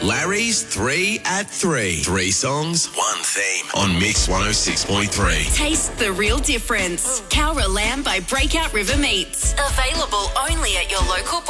Larry's 3 at 3. 3 songs, 1 theme on Mix 106.3. Taste the real difference. Cowra Lamb by Breakout River Meats. Available only at your local